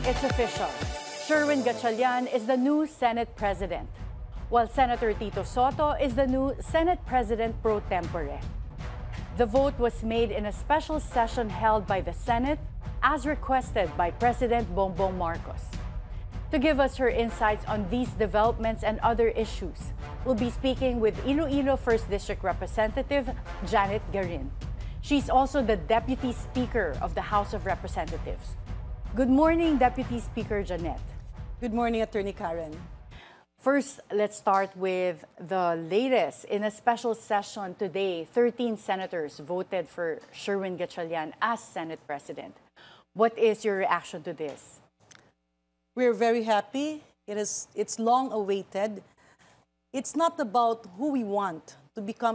It's official. Sherwin Gatchalian is the new Senate President, while Senator Tito Soto is the new Senate President pro tempore. The vote was made in a special session held by the Senate as requested by President Bongbong Marcos. To give us her insights on these developments and other issues, we'll be speaking with Iloilo 1st District Representative Janet Garin. She's also the Deputy Speaker of the House of Representatives. Good morning, Deputy Speaker Janet. Good morning, Attorney Karen. First, let's start with the latest. In a special session today, 13 senators voted for Sherwin Gatchalian as Senate President. What is your reaction to this? We're very happy. It's long awaited. It's not about who we want to become